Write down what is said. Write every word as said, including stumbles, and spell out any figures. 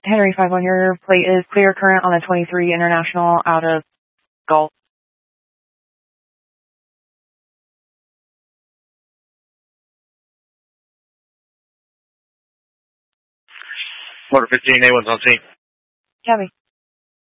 Henry five one, your plate is clear current on the twenty-three International out of Gulf. Motor fifteen, A one's on scene. Copy.